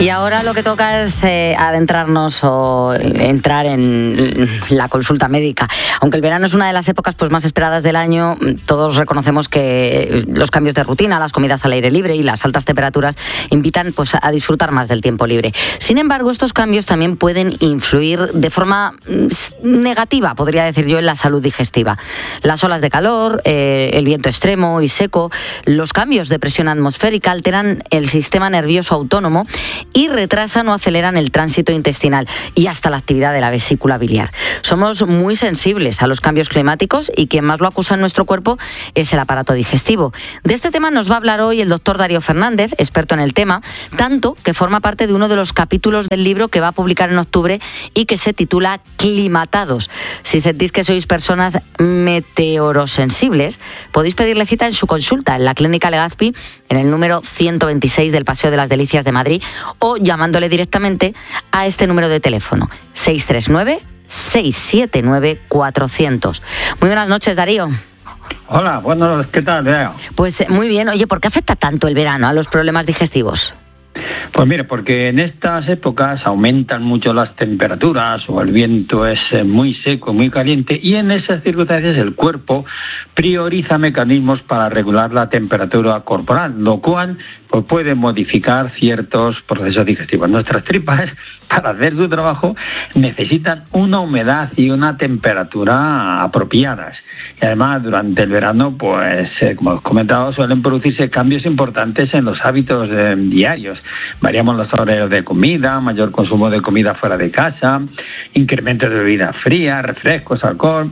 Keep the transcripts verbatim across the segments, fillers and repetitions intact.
Y ahora lo que toca es eh, adentrarnos o entrar en la consulta médica. Aunque el verano es una de las épocas pues, más esperadas del año, todos reconocemos que los cambios de rutina, las comidas al aire libre y las altas temperaturas invitan pues, a disfrutar más del tiempo libre. Sin embargo, estos cambios también pueden influir de forma negativa, podría decir yo, en la salud digestiva. Las olas de calor, eh, el viento extremo y seco, los cambios de presión atmosférica alteran el sistema nervioso autónomo y retrasan o aceleran el tránsito intestinal y hasta la actividad de la vesícula biliar. Somos muy sensibles a los cambios climáticos y quien más lo acusa en nuestro cuerpo es el aparato digestivo. De este tema nos va a hablar hoy el doctor Darío Fernández, experto en el tema, tanto que forma parte de uno de los capítulos del libro que va a publicar en octubre y que se titula Climatados. Si sentís que sois personas meteorosensibles, podéis pedirle cita en su consulta en la Clínica Legazpi, en el número ciento veintiséis del Paseo de las Delicias de Madrid, o llamándole directamente a este número de teléfono, seis tres nueve, seis siete nueve, cuatrocientos. Muy buenas noches, Darío. Hola, bueno, ¿qué tal, Leo? Pues muy bien. Oye, ¿por qué afecta tanto el verano a los problemas digestivos? Pues mire, porque en estas épocas aumentan mucho las temperaturas o el viento es muy seco, muy caliente, y en esas circunstancias el cuerpo prioriza mecanismos para regular la temperatura corporal, lo cual pues, puede modificar ciertos procesos digestivos. Nuestras tripas, para hacer su trabajo, necesitan una humedad y una temperatura apropiadas. Y además, durante el verano, pues, eh, como he comentado, suelen producirse cambios importantes en los hábitos eh, diarios. Variamos los horarios de comida, mayor consumo de comida fuera de casa, incremento de bebidas frías, refrescos, alcohol,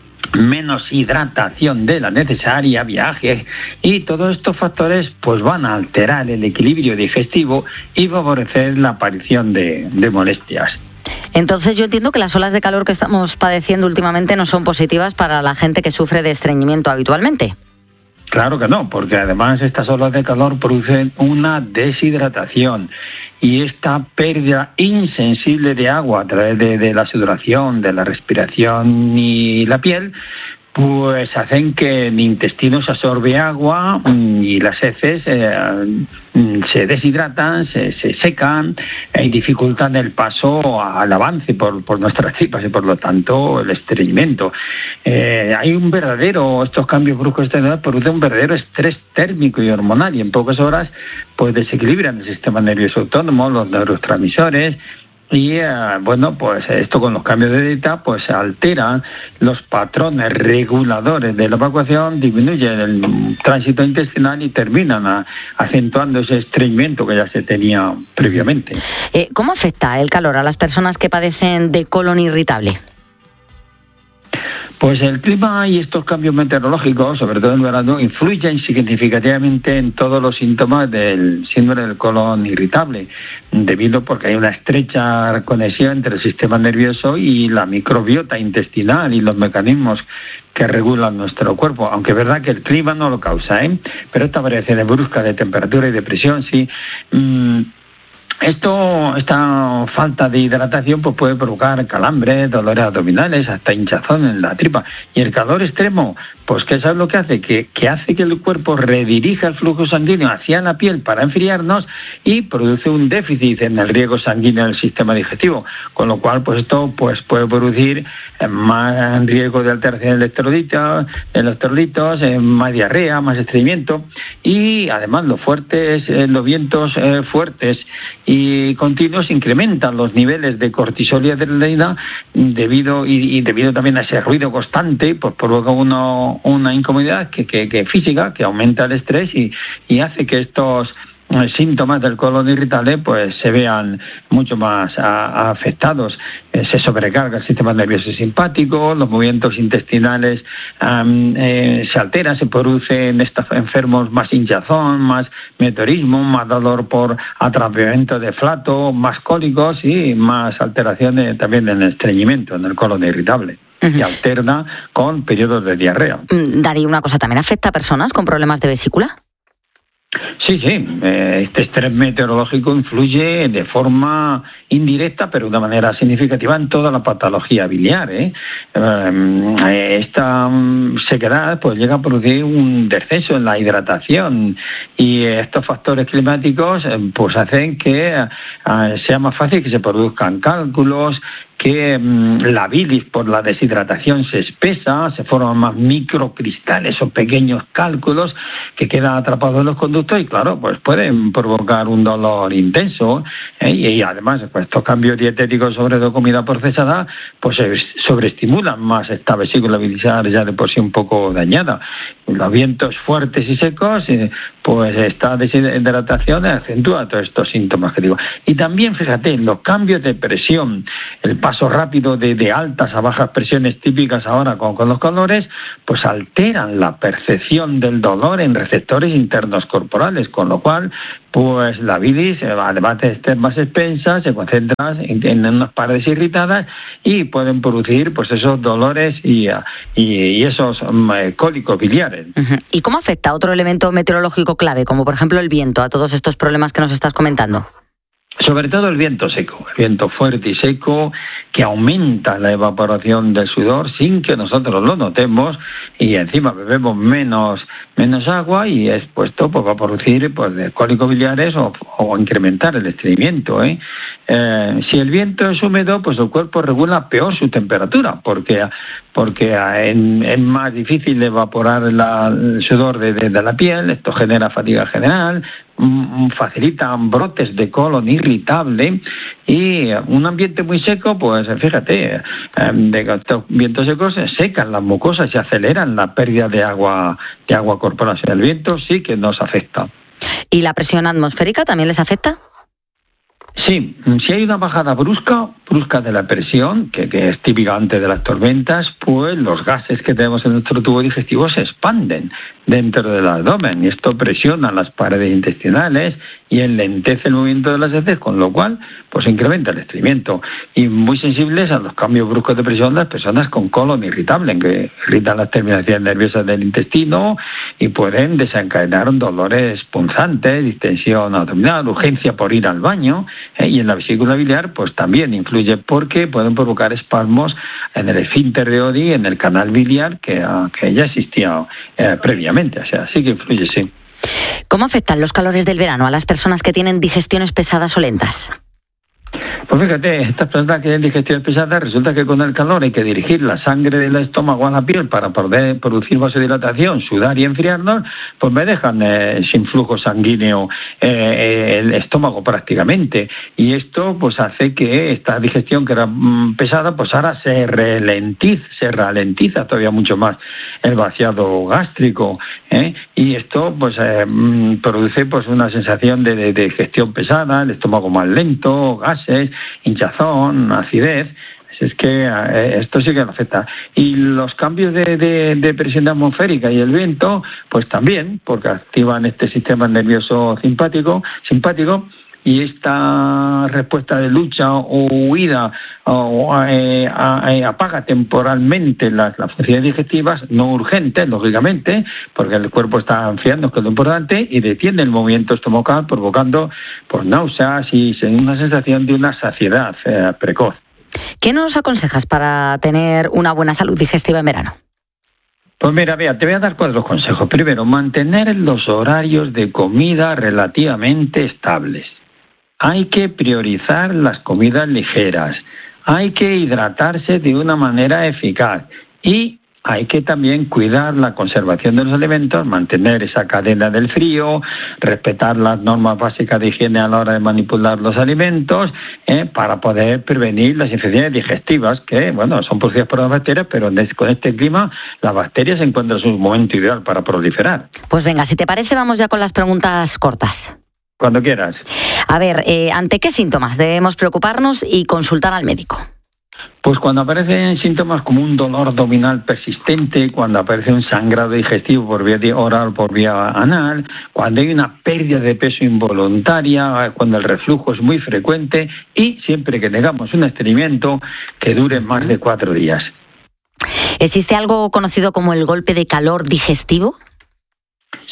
menos hidratación de la necesaria, viajes, y todos estos factores pues van a alterar el equilibrio digestivo y favorecer la aparición de, de molestias. Entonces yo entiendo que las olas de calor que estamos padeciendo últimamente no son positivas para la gente que sufre de estreñimiento habitualmente. Claro que no, porque además estas olas de calor producen una deshidratación y esta pérdida insensible de agua a través de, de la sudoración, de la respiración y la piel, pues hacen que el intestino se absorbe agua y las heces eh, se deshidratan, se, se secan y dificultan el paso al avance por, por nuestras tripas y por lo tanto el estreñimiento. Eh, hay un verdadero, estos cambios bruscos de edad producen un verdadero estrés térmico y hormonal y en pocas horas pues desequilibran el sistema nervioso autónomo, los neurotransmisores. Y eh, bueno, pues esto con los cambios de dieta pues altera los patrones reguladores de la evacuación, disminuye el tránsito intestinal y terminan a, acentuando ese estreñimiento que ya se tenía previamente. Eh, ¿Cómo afecta el calor a las personas que padecen de colon irritable? Pues el clima y estos cambios meteorológicos, sobre todo en el verano, influyen significativamente en todos los síntomas del síndrome del colon irritable, debido porque hay una estrecha conexión entre el sistema nervioso y la microbiota intestinal y los mecanismos que regulan nuestro cuerpo, aunque es verdad que el clima no lo causa, ¿eh? Pero esta variación brusca de temperatura y de presión sí. Mmm, Esto, esta falta de hidratación pues puede provocar calambres, dolores abdominales, hasta hinchazón en la tripa. Y el calor extremo, pues ¿qué es lo que hace? Que, que hace que el cuerpo redirija el flujo sanguíneo hacia la piel para enfriarnos y produce un déficit en el riego sanguíneo del sistema digestivo. Con lo cual, pues esto pues, puede producir más riesgo de alteración de electrolitos, electrolitos, más diarrea, más estreñimiento y además los fuertes, los vientos eh, fuertes y continuos incrementan los niveles de cortisol y adrenalina debido y, y debido también a ese ruido constante, pues provoca uno, una incomodidad que, que, que física que aumenta el estrés y, y hace que estos síntomas del colon irritable pues se vean mucho más a, a afectados. Eh, se sobrecarga el sistema nervioso simpático, los movimientos intestinales um, eh, se alteran, se producen estos enfermos más hinchazón, más meteorismo, más dolor por atrapamiento de flato, más cólicos y más alteraciones también en el estreñimiento, en el colon irritable. Uh-huh. Se alterna con periodos de diarrea. Darío, una cosa, ¿también afecta a personas con problemas de vesícula? Sí, sí, este estrés meteorológico influye de forma indirecta, pero de manera significativa en toda la patología biliar, ¿eh? Esta sequedad pues llega a producir un descenso en la hidratación y estos factores climáticos pues hacen que sea más fácil que se produzcan cálculos, que mmm, la bilis por la deshidratación se espesa, se forman más microcristales o pequeños cálculos que quedan atrapados en los conductos y claro, pues pueden provocar un dolor intenso, ¿eh? y, y además pues, estos cambios dietéticos sobre todo comida procesada pues se sobreestimulan más esta vesícula biliar ya de por sí un poco dañada. Los vientos fuertes y secos, eh, pues esta deshidratación acentúa todos estos síntomas que digo. Y también, fíjate, los cambios de presión, el paso rápido de, de altas a bajas presiones típicas ahora con, con los calores, pues alteran la percepción del dolor en receptores internos corporales, con lo cual pues la bilis, además de estar más espesa, se concentra en, en unas paredes irritadas y pueden producir pues esos dolores y, y, y esos um, cólicos biliares. Uh-huh. ¿Y cómo afecta otro elemento meteorológico clave, como por ejemplo el viento, a todos estos problemas que nos estás comentando? Sobre todo el viento seco, el viento fuerte y seco que aumenta la evaporación del sudor sin que nosotros lo notemos y encima bebemos menos menos agua y expuesto pues va a producir pues cólicos biliares o, o incrementar el estreñimiento, ¿eh? Eh, si el viento es húmedo, pues el cuerpo regula peor su temperatura porque porque es más difícil evaporar la, el sudor de, de, de la piel, esto genera fatiga general, facilitan brotes de colon irritable y un ambiente muy seco, pues fíjate, de estos vientos secos secan las mucosas y aceleran la pérdida de agua de agua corporal. El viento sí que nos afecta. ¿Y la presión atmosférica también les afecta? Sí, si hay una bajada brusca, brusca de la presión, que, que es típica antes de las tormentas, pues los gases que tenemos en nuestro tubo digestivo se expanden dentro del abdomen y esto presiona las paredes intestinales y enlentece el movimiento de las heces, con lo cual pues incrementa el estreñimiento. Y muy sensibles a los cambios bruscos de presión las personas con colon irritable, que irritan las terminaciones nerviosas del intestino y pueden desencadenar dolores punzantes, distensión abdominal, urgencia por ir al baño. ¿eh? Y en la vesícula biliar pues también influye porque pueden provocar espasmos en el esfínter de Oddi, en el canal biliar que, que ya existía eh, previamente, o sea, sí que influye, sí. ¿Cómo afectan los calores del verano a las personas que tienen digestiones pesadas o lentas? Pues fíjate, estas personas que tienen digestiones pesadas, resulta que con el calor hay que dirigir la sangre del estómago a la piel para poder producir vasodilatación, sudar y enfriarnos, pues me dejan eh, sin flujo sanguíneo eh, el estómago prácticamente. Y esto pues hace que esta digestión que era mm, pesada, pues ahora se ralentiza, se ralentiza todavía mucho más el vaciado gástrico, ¿eh? Y esto pues eh, produce pues una sensación de, de, de digestión pesada, el estómago más lento, gases, hinchazón, acidez. Es que eh, esto sí que afecta. Y los cambios de, de, de presión atmosférica y el viento, pues también, porque activan este sistema nervioso simpático, simpático y esta respuesta de lucha o huida o, eh, eh, apaga temporalmente las, las funciones digestivas no urgentes, lógicamente, porque el cuerpo está enfriando, que es lo importante, y detiene el movimiento estomacal provocando pues, náuseas y una sensación de una saciedad eh, precoz. ¿Qué nos aconsejas para tener una buena salud digestiva en verano? Pues mira, vea, te voy a dar cuatro consejos. Primero, mantener los horarios de comida relativamente estables. Hay que priorizar las comidas ligeras, hay que hidratarse de una manera eficaz y hay que también cuidar la conservación de los alimentos, mantener esa cadena del frío, respetar las normas básicas de higiene a la hora de manipular los alimentos, eh, para poder prevenir las infecciones digestivas, que bueno, son producidas por las bacterias, pero con este clima las bacterias se encuentran en su momento ideal para proliferar. Pues venga, si te parece, vamos ya con las preguntas cortas. Cuando quieras. A ver, eh, ¿ante qué síntomas debemos preocuparnos y consultar al médico? Pues cuando aparecen síntomas como un dolor abdominal persistente, cuando aparece un sangrado digestivo por vía oral o por vía anal, cuando hay una pérdida de peso involuntaria, cuando el reflujo es muy frecuente y siempre que tengamos un estreñimiento que dure más de cuatro días. ¿Existe algo conocido como el golpe de calor digestivo? Sí.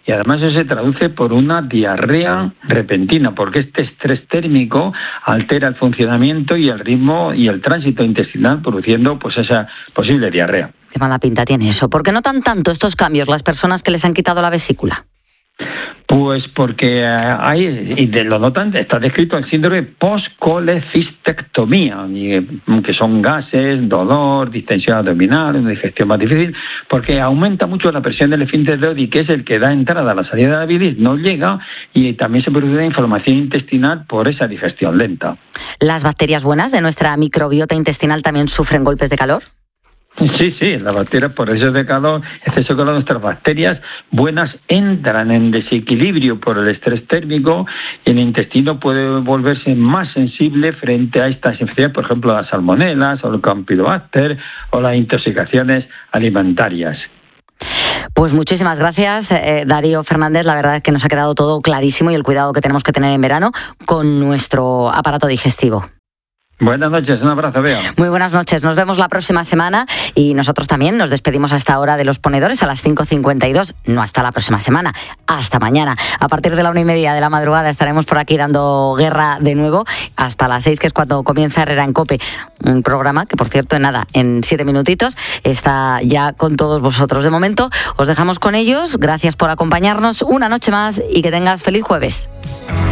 y además eso se traduce por una diarrea repentina, porque este estrés térmico altera el funcionamiento y el ritmo y el tránsito intestinal, produciendo pues esa posible diarrea. Qué mala pinta tiene eso. ¿Por qué notan tanto estos cambios las personas que les han quitado la vesícula? Pues porque hay, y de lo notan, está descrito el síndrome post-colecistectomía, que son gases, dolor, distensión abdominal, una digestión más difícil, porque aumenta mucho la presión del esfínter de Oddi, que es el que da entrada a la salida de la bilis, no llega, y también se produce una inflamación intestinal por esa digestión lenta. ¿Las bacterias buenas de nuestra microbiota intestinal también sufren golpes de calor? Sí, sí, las bacterias por exceso de calor, exceso de calor, nuestras bacterias buenas entran en desequilibrio por el estrés térmico y el intestino puede volverse más sensible frente a estas infecciones, por ejemplo, las salmonelas o el campylobacter o las intoxicaciones alimentarias. Pues muchísimas gracias, eh, Darío Fernández. La verdad es que nos ha quedado todo clarísimo y el cuidado que tenemos que tener en verano con nuestro aparato digestivo. Buenas noches, un abrazo, Bea. Muy buenas noches, nos vemos la próxima semana y nosotros también nos despedimos a esta hora de Los Ponedores a las cinco cincuenta y dos, no hasta la próxima semana, hasta mañana. A partir de la una y media de la madrugada estaremos por aquí dando guerra de nuevo, hasta las seis, que es cuando comienza Herrera en COPE, un programa que, por cierto, en nada, en siete minutitos, está ya con todos vosotros. De momento, os dejamos con ellos, gracias por acompañarnos una noche más y que tengas feliz jueves.